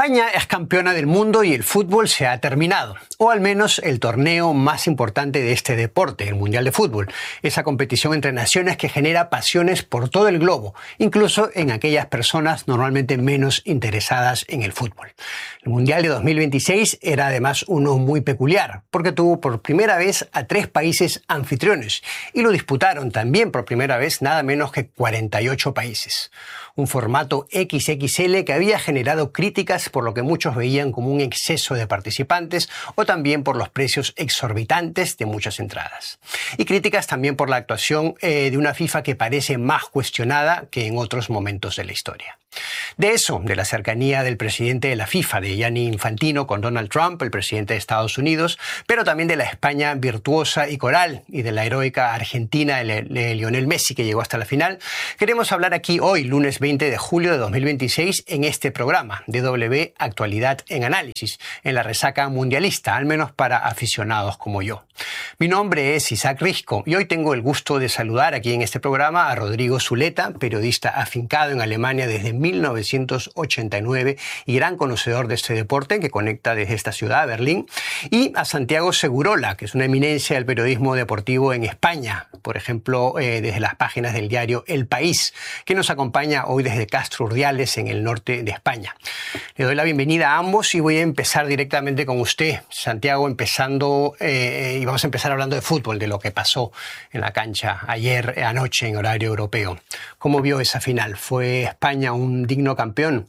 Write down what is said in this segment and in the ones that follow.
España es campeona del mundo y el fútbol se ha terminado, o al menos el torneo más importante de este deporte, el Mundial de Fútbol, esa competición entre naciones que genera pasiones por todo el globo, incluso en aquellas personas normalmente menos interesadas en el fútbol. El Mundial de 2026 era además uno muy peculiar, porque tuvo por primera vez a 3 países anfitriones y lo disputaron también por primera vez nada menos que 48 países. Un formato XXL que había generado críticas por lo que muchos veían como un exceso de participantes o también por los precios exorbitantes de muchas entradas. Y críticas también por la actuación de una FIFA que parece más cuestionada que en otros momentos de la historia. De eso, de la cercanía del presidente de la FIFA, de Gianni Infantino, con Donald Trump, el presidente de Estados Unidos, pero también de la España virtuosa y coral y de la heroica Argentina de Lionel Messi, que llegó hasta la final, queremos hablar aquí hoy, lunes 20 de julio de 2026, en este programa, DW Actualidad en Análisis, en la resaca mundialista, al menos para aficionados como yo. Mi nombre es Isaac Risco y hoy tengo el gusto de saludar aquí en este programa a Rodrigo Zuleta, periodista afincado en Alemania desde 1989 y gran conocedor de este deporte que conecta desde esta ciudad a Berlín, y a Santiago Segurola, que es una eminencia del periodismo deportivo en España, por ejemplo, desde las páginas del diario El País, que nos acompaña hoy desde Castro Urdiales, en el norte de España. Le doy la bienvenida a ambos y voy a empezar directamente con usted, Santiago, y vamos a empezar hablando de fútbol, de lo que pasó en la cancha anoche en horario europeo. ¿Cómo vio esa final? ¿Fue España un digno campeón?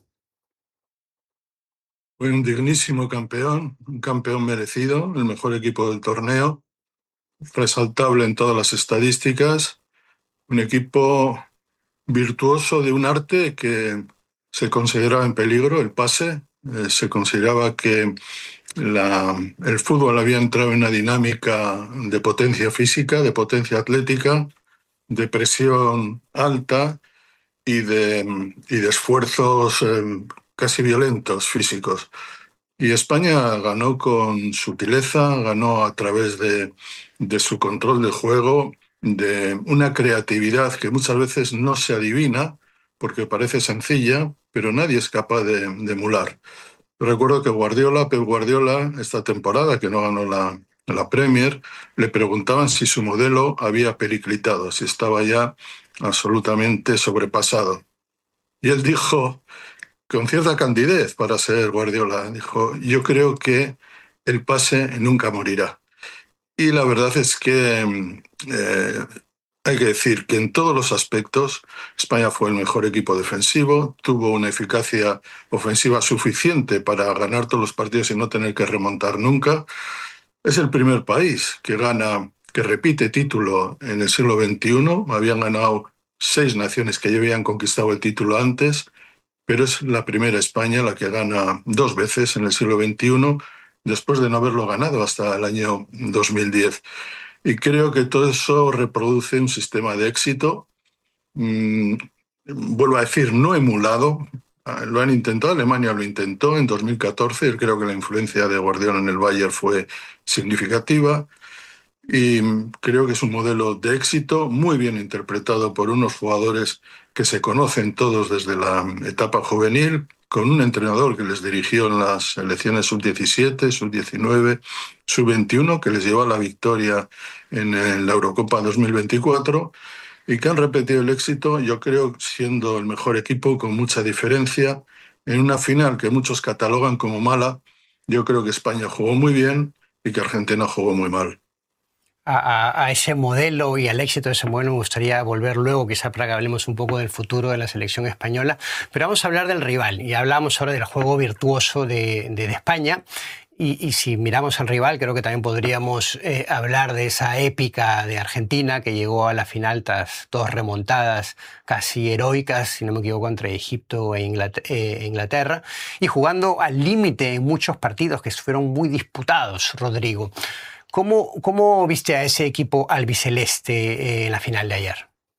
Fue un dignísimo campeón, un campeón merecido, el mejor equipo del torneo, resaltable en todas las estadísticas, un equipo virtuoso de un arte que se consideraba en peligro, el pase. Se consideraba que el fútbol había entrado en una dinámica de potencia física, de potencia atlética, de presión alta y de esfuerzos casi violentos físicos. Y España ganó con sutileza, ganó a través de su control del juego, de una creatividad que muchas veces no se adivina porque parece sencilla, pero nadie es capaz de emular. Recuerdo que Pep Guardiola, esta temporada que no ganó la Premier, le preguntaban si su modelo había periclitado, si estaba ya absolutamente sobrepasado. Y él dijo, con cierta candidez para ser Guardiola, dijo, yo creo que el pase nunca morirá. Y la verdad es que hay que decir que en todos los aspectos España fue el mejor equipo defensivo, tuvo una eficacia ofensiva suficiente para ganar todos los partidos y no tener que remontar nunca. Es el primer país que repite título en el siglo XXI. Habían ganado 6 naciones que ya habían conquistado el título antes, pero es la primera España la que gana 2 veces en el siglo XXI, después de no haberlo ganado hasta el año 2010. Y creo que todo eso reproduce un sistema de éxito, vuelvo a decir, no emulado. Lo han intentado, Alemania lo intentó en 2014, y creo que la influencia de Guardiola en el Bayern fue significativa. Y creo que es un modelo de éxito muy bien interpretado por unos jugadores que se conocen todos desde la etapa juvenil, con un entrenador que les dirigió en las selecciones sub-17, sub-19, sub-21, que les llevó a la victoria en la Eurocopa 2024 y que han repetido el éxito, yo creo, siendo el mejor equipo con mucha diferencia. En una final que muchos catalogan como mala, yo creo que España jugó muy bien y que Argentina jugó muy mal. A ese modelo y al éxito de ese modelo me gustaría volver luego, quizá para que hablemos un poco del futuro de la selección española, pero vamos a hablar del rival y hablamos ahora del juego virtuoso de España. Y si miramos al rival, creo que también podríamos hablar de esa épica de Argentina que llegó a la final tras 2 remontadas casi heroicas, si no me equivoco, entre Egipto e Inglaterra, y jugando al límite en muchos partidos que fueron muy disputados, Rodrigo. ¿Cómo viste a ese equipo albiceleste en la final de ayer?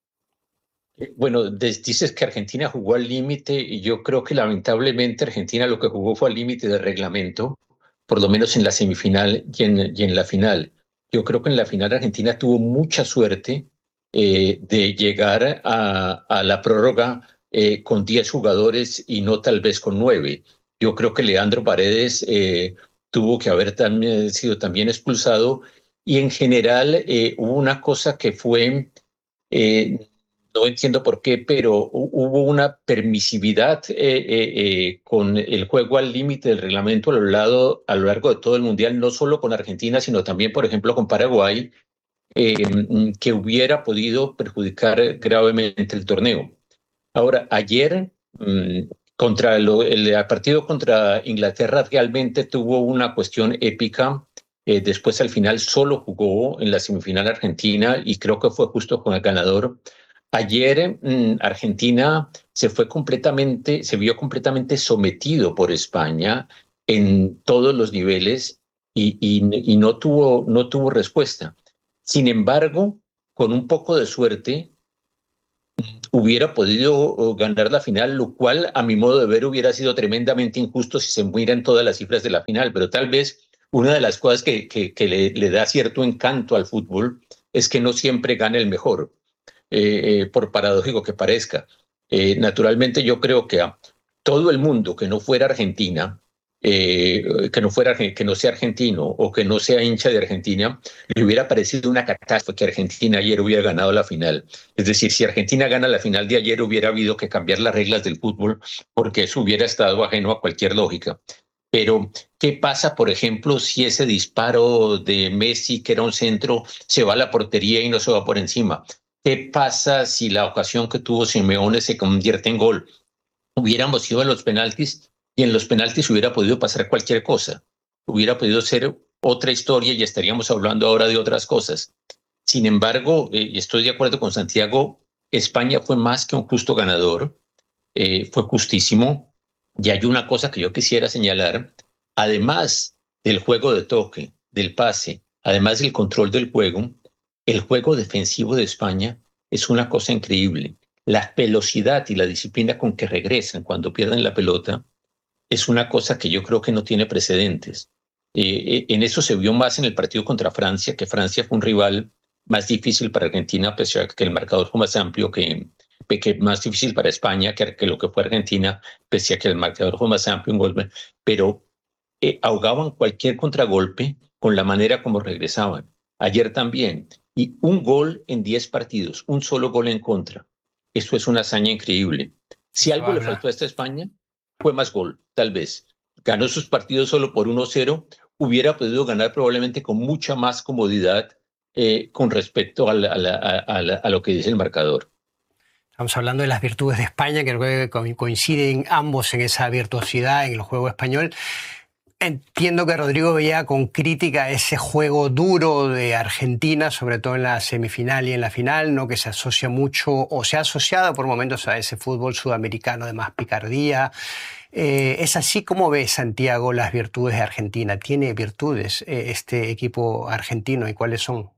Bueno, dices que Argentina jugó al límite y yo creo que lamentablemente Argentina lo que jugó fue al límite de reglamento, por lo menos en la semifinal y en la final. Yo creo que en la final Argentina tuvo mucha suerte de llegar a la prórroga con 10 jugadores y no tal vez con 9. Yo creo que Leandro Paredes tuvo que haber también, sido también expulsado y en general hubo una cosa que fue, eh, no entiendo por qué, pero hubo una permisividad con el juego al límite del reglamento a lo largo de todo el Mundial, no solo con Argentina, sino también, por ejemplo, con Paraguay, que hubiera podido perjudicar gravemente el torneo. Ahora, ayer, el partido contra Inglaterra realmente tuvo una cuestión épica. Después, al final, solo jugó en la semifinal Argentina y creo que fue justo con el ganador. Ayer, Argentina se vio completamente sometido por España en todos los niveles y no tuvo respuesta. Sin embargo, con un poco de suerte, hubiera podido ganar la final, lo cual a mi modo de ver hubiera sido tremendamente injusto si se miran todas las cifras de la final, pero tal vez una de las cosas que le da cierto encanto al fútbol es que no siempre gana el mejor, por paradójico que parezca. Naturalmente yo creo que a todo el mundo que no fuera Argentina, que no sea argentino o que no sea hincha de Argentina, le hubiera parecido una catástrofe que Argentina ayer hubiera ganado la final. Es decir, si Argentina gana la final de ayer, hubiera habido que cambiar las reglas del fútbol porque eso hubiera estado ajeno a cualquier lógica. Pero, ¿qué pasa, por ejemplo, si ese disparo de Messi, que era un centro, se va a la portería y no se va por encima? ¿Qué pasa si la ocasión que tuvo Simeone se convierte en gol? Hubiéramos ido a los penaltis y en los penaltis hubiera podido pasar cualquier cosa. Hubiera podido ser otra historia y estaríamos hablando ahora de otras cosas. Sin embargo, estoy de acuerdo con Santiago, España fue más que un justo ganador, fue justísimo. Y hay una cosa que yo quisiera señalar, además del juego de toque, del pase, además del control del juego, el juego defensivo de España es una cosa increíble. La velocidad y la disciplina con que regresan cuando pierden la pelota es una cosa que yo creo que no tiene precedentes. En eso se vio más en el partido contra Francia, que Francia fue un rival más difícil para Argentina, pese a que el marcador fue más amplio que más difícil para España que lo que fue Argentina, pese a que el marcador fue más amplio, un gol, pero ahogaban cualquier contragolpe con la manera como regresaban. Ayer también. Y un gol en 10 partidos, un solo gol en contra. Eso es una hazaña increíble. Si algo le faltó a esta España, fue más gol, tal vez. Ganó sus partidos solo por 1-0, hubiera podido ganar probablemente con mucha más comodidad con respecto a lo que dice el marcador. Estamos hablando de las virtudes de España, que creo que coinciden ambos en esa virtuosidad en el juego español. Entiendo que Rodrigo veía con crítica ese juego duro de Argentina, sobre todo en la semifinal y en la final, ¿no? Que se asocia mucho, o se ha asociado por momentos a ese fútbol sudamericano de más picardía. ¿Es así como ve Santiago las virtudes de Argentina? ¿Tiene virtudes este equipo argentino y cuáles son?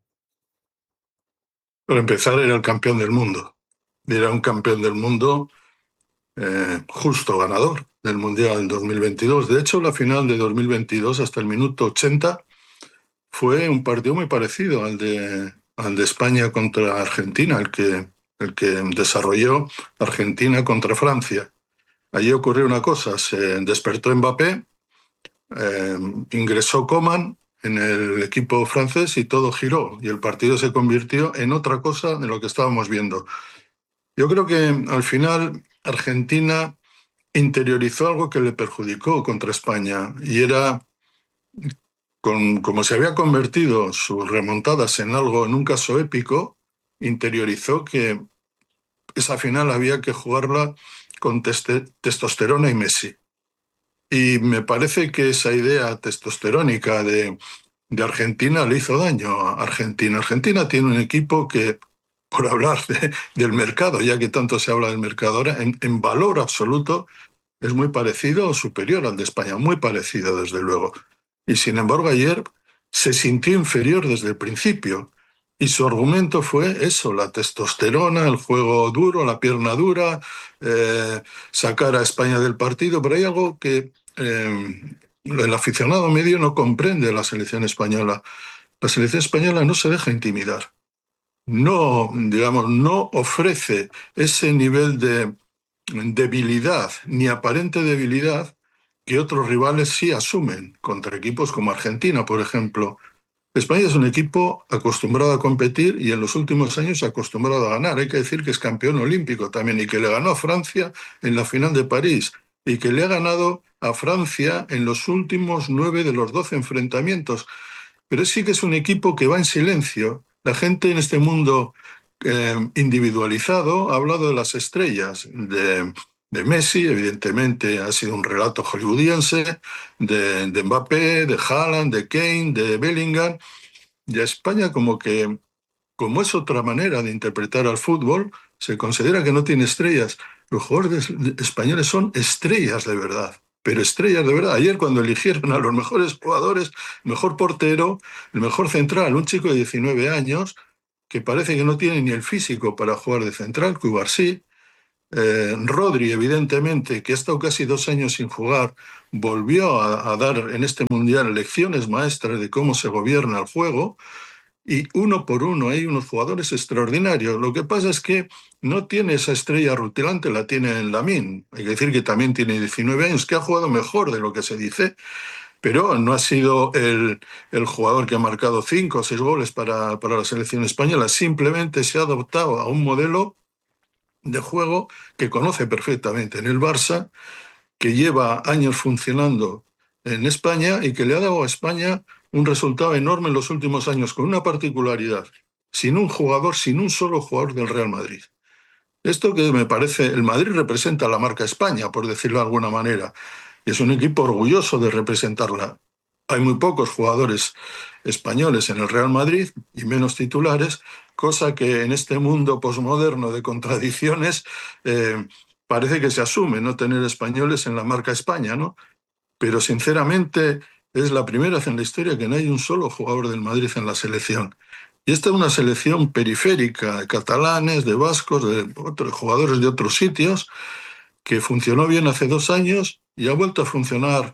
Para empezar, era el campeón del mundo. Era un campeón del mundo justo ganador del Mundial en 2022. De hecho, la final de 2022 hasta el minuto 80 fue un partido muy parecido al de España contra Argentina, el que desarrolló Argentina contra Francia. Allí ocurrió una cosa, se despertó Mbappé, ingresó Coman en el equipo francés y todo giró y el partido se convirtió en otra cosa de lo que estábamos viendo. Yo creo que al final Argentina interiorizó algo que le perjudicó contra España y era, como se había convertido sus remontadas en un caso épico, interiorizó que esa final había que jugarla con testosterona y Messi. Y me parece que esa idea testosterónica de Argentina le hizo daño a Argentina. Argentina tiene un equipo que, por hablar del mercado, ya que tanto se habla del mercado ahora, en valor absoluto es muy parecido o superior al de España, muy parecido desde luego. Y sin embargo ayer se sintió inferior desde el principio. Y su argumento fue eso, la testosterona, el juego duro, la pierna dura, sacar a España del partido. Pero hay algo que el aficionado medio no comprende la selección española. La selección española no se deja intimidar. No, digamos, no ofrece ese nivel de debilidad, ni aparente debilidad, que otros rivales sí asumen contra equipos como Argentina, por ejemplo. España es un equipo acostumbrado a competir y en los últimos años acostumbrado a ganar. Hay que decir que es campeón olímpico también y que le ganó a Francia en la final de París y que le ha ganado a Francia en los últimos 9 de los 12 enfrentamientos. Pero sí que es un equipo que va en silencio. La gente en este mundo individualizado ha hablado de las estrellas, de Messi, evidentemente ha sido un relato hollywoodiense, de Mbappé, de Haaland, de Kane, de Bellingham, y a España como es otra manera de interpretar al fútbol, se considera que no tiene estrellas. Los jugadores españoles son estrellas de verdad, pero estrellas de verdad. Ayer cuando eligieron a los mejores jugadores, el mejor portero, el mejor central, un chico de 19 años, que parece que no tiene ni el físico para jugar de central, Cubarsí. Rodri, evidentemente, que ha estado casi 2 años sin jugar, volvió a dar en este Mundial lecciones maestras de cómo se gobierna el juego, y uno por uno hay unos jugadores extraordinarios. Lo que pasa es que no tiene esa estrella rutilante, la tiene en Lamine. Hay que decir que también tiene 19 años, que ha jugado mejor de lo que se dice, pero no ha sido el jugador que ha marcado 5 o 6 goles para la selección española. Simplemente se ha adoptado a un modelo de juego que conoce perfectamente en el Barça, que lleva años funcionando en España y que le ha dado a España un resultado enorme en los últimos años, con una particularidad: sin un jugador, sin un solo jugador del Real Madrid. Esto que me parece, el Madrid representa la marca España, por decirlo de alguna manera, y es un equipo orgulloso de representarla. Hay muy pocos jugadores españoles en el Real Madrid y menos titulares, cosa que en este mundo posmoderno de contradicciones parece que se asume no tener españoles en la marca España, ¿no? Pero sinceramente es la primera vez en la historia que no hay un solo jugador del Madrid en la selección. Y esta es una selección periférica de catalanes, de vascos, de otros jugadores de otros sitios, que funcionó bien hace 2 años y ha vuelto a funcionar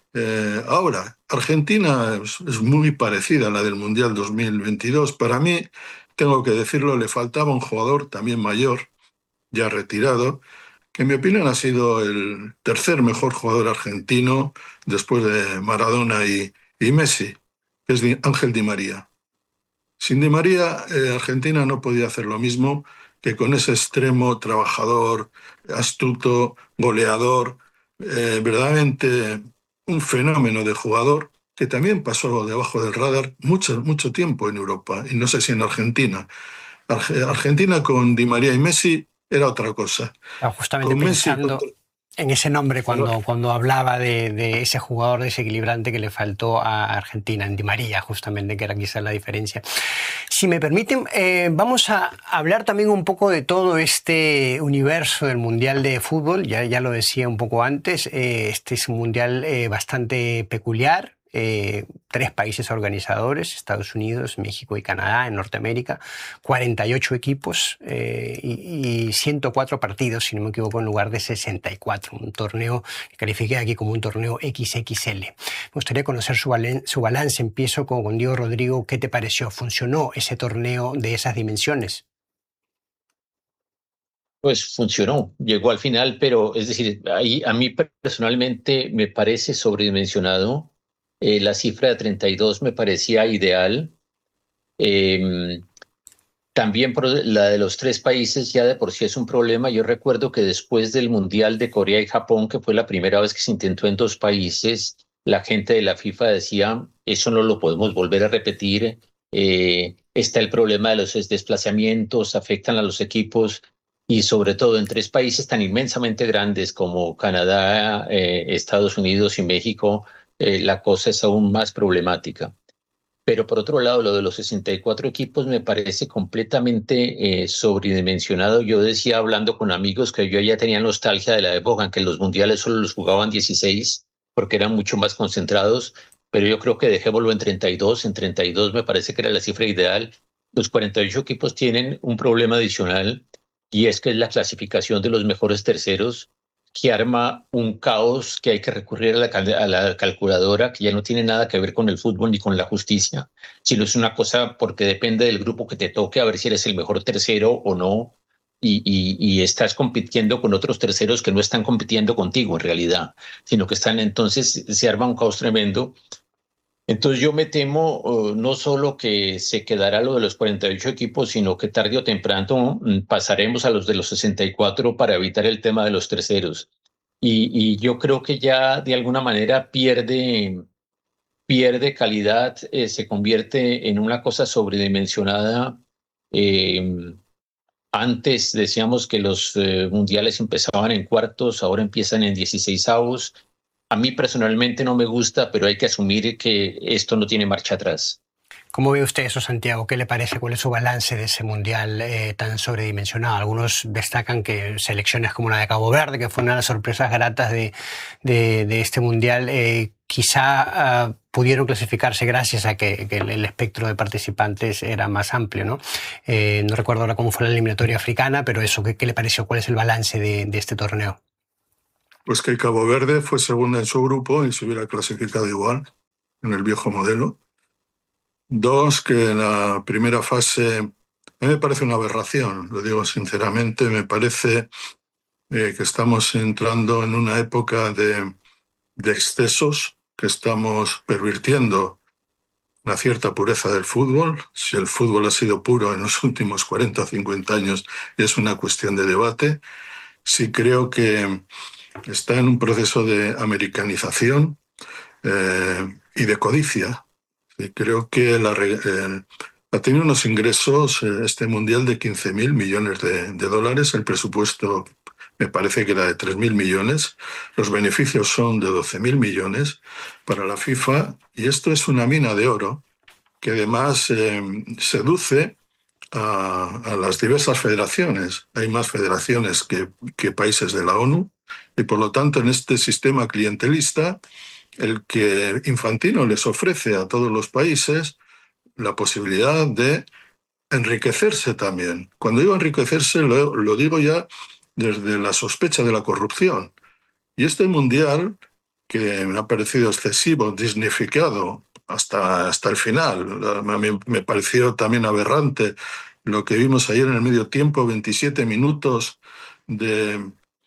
ahora. Argentina es muy parecida a la del Mundial 2022. Para mí, tengo que decirlo, le faltaba un jugador también mayor, ya retirado, que en mi opinión ha sido el tercer mejor jugador argentino después de Maradona y Messi, que es Ángel Di María. Sin Di María, Argentina no podía hacer lo mismo que con ese extremo trabajador, astuto, goleador, verdaderamente un fenómeno de jugador que también pasó debajo del radar mucho tiempo en Europa, y no sé si en Argentina. Argentina con Di María y Messi era otra cosa. Justamente Con Messi pensando en ese nombre cuando hablaba de ese jugador desequilibrante que le faltó a Argentina, en Di María, justamente, que era quizás la diferencia. Si me permiten, vamos a hablar también un poco de todo este universo del Mundial de Fútbol. Ya lo decía un poco antes, este es un Mundial bastante peculiar. 3 países organizadores: Estados Unidos, México y Canadá, en Norteamérica, 48 equipos y 104 partidos, si no me equivoco, en lugar de 64. Un torneo que califiqué aquí como un torneo XXL. Me gustaría conocer su balance. Empiezo con Diego Rodrigo. ¿Qué te pareció? ¿Funcionó ese torneo de esas dimensiones? Pues funcionó, llegó al final, pero es decir, ahí a mí personalmente me parece sobredimensionado. La cifra de 32 me parecía ideal. También por la de los 3 países ya de por sí es un problema. Yo recuerdo que después del Mundial de Corea y Japón, que fue la primera vez que se intentó en 2 países, la gente de la FIFA decía, eso no lo podemos volver a repetir. Está el problema de los desplazamientos, afectan a los equipos, y sobre todo en 3 países tan inmensamente grandes como Canadá, Estados Unidos y México, la cosa es aún más problemática. Pero por otro lado, lo de los 64 equipos me parece completamente sobredimensionado. Yo decía, hablando con amigos, que yo ya tenía nostalgia de la época en que los mundiales solo los jugaban 16, porque eran mucho más concentrados, pero yo creo que dejémoslo en 32. En 32 me parece que era la cifra ideal. Los 48 equipos tienen un problema adicional, y es que es la clasificación de los mejores terceros, que arma un caos que hay que recurrir a la calculadora, que ya no tiene nada que ver con el fútbol ni con la justicia, sino es una cosa porque depende del grupo que te toque, a ver si eres el mejor tercero o no. y estás compitiendo con otros terceros que no están compitiendo contigo en realidad, sino que están, entonces se arma un caos tremendo. Entonces yo me temo no solo que se quedará lo de los 48 equipos, sino que tarde o temprano pasaremos a los de los 64 para evitar el tema de los terceros. Y yo creo que ya de alguna manera pierde calidad, se convierte en una cosa sobredimensionada. Antes decíamos que los mundiales empezaban en cuartos, ahora empiezan en 16avos. A mí personalmente no me gusta, pero hay que asumir que esto no tiene marcha atrás. ¿Cómo ve usted eso, Santiago? ¿Qué le parece? ¿Cuál es su balance de ese mundial tan sobredimensionado? Algunos destacan que selecciones como la de Cabo Verde, que fue una de las sorpresas gratas de este mundial, quizá pudieron clasificarse gracias a que el espectro de participantes era más amplio, ¿no? No recuerdo ahora cómo fue la eliminatoria africana, pero eso, ¿qué le pareció? ¿Cuál es el balance de este torneo? Pues que Cabo Verde fue segunda en su grupo y se hubiera clasificado igual en el viejo modelo. Dos, que en la primera fase, a mí me parece una aberración, lo digo sinceramente, me parece que estamos entrando en una época de excesos, que estamos pervirtiendo una cierta pureza del fútbol. Si el fútbol ha sido puro en los últimos 40 o 50 años, es una cuestión de debate. Sí creo que está en un proceso de americanización y de codicia. Y creo que ha tenido unos ingresos este mundial de 15.000 millones de dólares. El presupuesto me parece que era de 3.000 millones. Los beneficios son de 12.000 millones para la FIFA. Y esto es una mina de oro que además seduce a las diversas federaciones. Hay más federaciones que países de la ONU. Y por lo tanto, en este sistema clientelista, el que Infantino les ofrece a todos los países la posibilidad de enriquecerse también. Cuando digo enriquecerse, lo digo ya desde la sospecha de la corrupción. Y este mundial, que me ha parecido excesivo, disneyficado hasta el final, a mí me pareció también aberrante lo que vimos ayer en el medio tiempo, 27 minutos de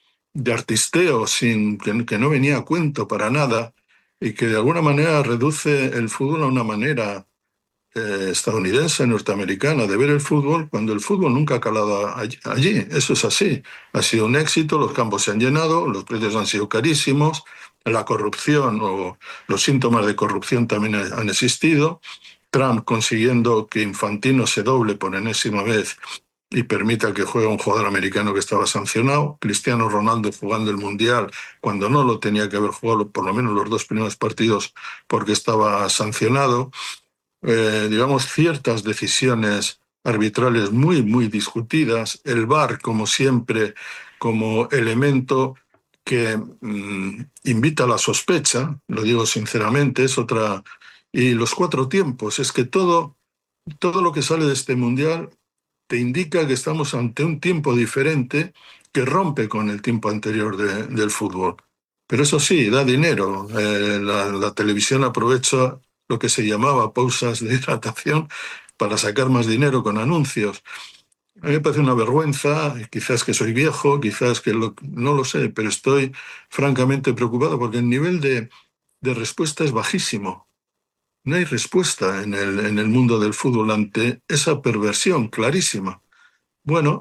artisteo que no venía a cuento para nada, y que de alguna manera reduce el fútbol a una manera estadounidense, norteamericana, de ver el fútbol, cuando el fútbol nunca ha calado allí. Eso es así. Ha sido un éxito, los campos se han llenado, los precios han sido carísimos, la corrupción o los síntomas de corrupción también han existido. Trump consiguiendo que Infantino se doble por enésima vez y permita que juegue un jugador americano que estaba sancionado. Cristiano Ronaldo jugando el Mundial cuando no lo tenía que haber jugado, por lo menos los 2 primeros partidos, porque estaba sancionado. Digamos, ciertas decisiones arbitrales muy, muy discutidas. El VAR, como siempre, como elemento que invita a la sospecha, lo digo sinceramente, es otra. Y los 4 tiempos, es que todo lo que sale de este Mundial te indica que estamos ante un tiempo diferente que rompe con el tiempo anterior del fútbol. Pero eso sí, da dinero. La televisión aprovecha lo que se llamaba pausas de hidratación para sacar más dinero con anuncios. A mí me parece una vergüenza, quizás que soy viejo, quizás que no lo sé, pero estoy francamente preocupado porque el nivel de respuesta es bajísimo. No hay respuesta en el mundo del fútbol ante esa perversión clarísima. Bueno,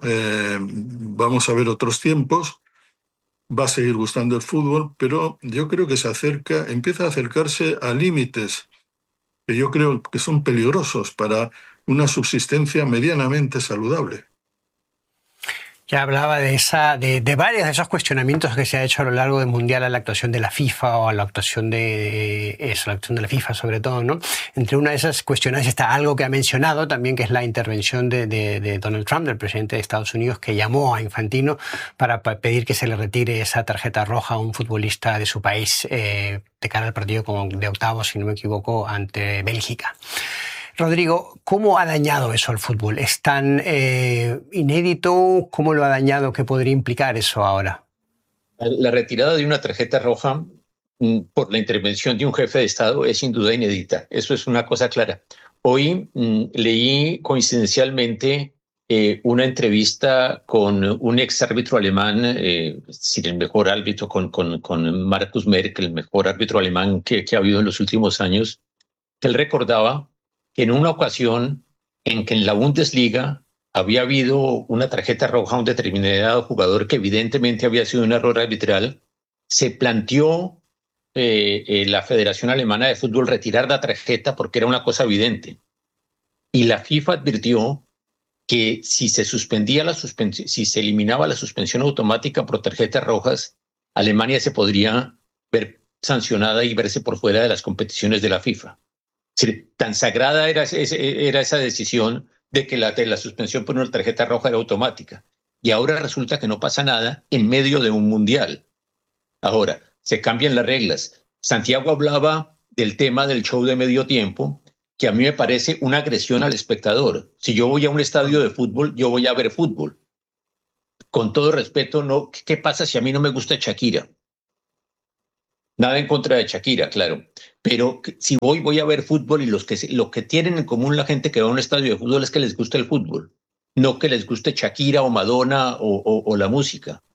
vamos a ver otros tiempos, va a seguir gustando el fútbol, pero yo creo que empieza a acercarse a límites que yo creo que son peligrosos para una subsistencia medianamente saludable. Ya hablaba de varios de esos cuestionamientos que se ha hecho a lo largo del Mundial a la actuación de la FIFA o a la actuación de la FIFA sobre todo, ¿no? Entre una de esas cuestiones está algo que ha mencionado también, que es la intervención de Donald Trump, del presidente de Estados Unidos, que llamó a Infantino para pedir que se le retire esa tarjeta roja a un futbolista de su país de cara al partido de octavos, si no me equivoco, ante Bélgica. Rodrigo, ¿cómo ha dañado eso al fútbol? ¿Es tan inédito? ¿Cómo lo ha dañado? ¿Qué podría implicar eso ahora? La retirada de una tarjeta roja por la intervención de un jefe de Estado es sin duda inédita. Eso es una cosa clara. Hoy leí coincidencialmente una entrevista con un ex árbitro alemán, el mejor árbitro, con Markus Merck, el mejor árbitro alemán que ha habido en los últimos años, que él recordaba que en una ocasión en que en la Bundesliga había habido una tarjeta roja a un determinado jugador que evidentemente había sido un error arbitral, se planteó la Federación Alemana de Fútbol retirar la tarjeta porque era una cosa evidente. Y la FIFA advirtió que si se suspendía si se eliminaba la suspensión automática por tarjetas rojas, Alemania se podría ver sancionada y verse por fuera de las competiciones de la FIFA. Es decir, tan sagrada era esa decisión de que la suspensión por una tarjeta roja era automática. Y ahora resulta que no pasa nada en medio de un mundial. Ahora, se cambian las reglas. Santiago hablaba del tema del show de medio tiempo, que a mí me parece una agresión al espectador. Si yo voy a un estadio de fútbol, yo voy a ver fútbol. Con todo respeto, no, ¿qué pasa si a mí no me gusta Shakira? Nada en contra de Shakira, claro. Pero si voy a ver fútbol y lo que tienen en común la gente que va a un estadio de fútbol es que les gusta el fútbol, no que les guste Shakira o Madonna o la música.